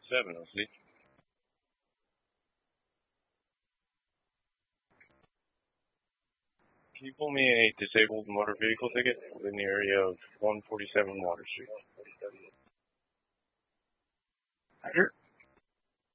7, I see. Can you pull me a disabled motor vehicle ticket within the area of 147 Water Street? Roger.